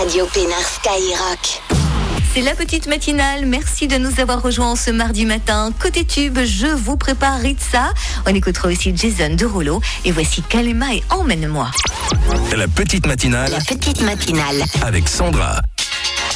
Radio Pénard Skyrock. C'est la petite matinale. Merci de nous avoir rejoints ce mardi matin. Côté tube, je vous prépare Ritza. On écoutera aussi Jason Derulo. Et voici Kalema et Emmène-moi. La petite matinale. La petite matinale. Avec Sandra.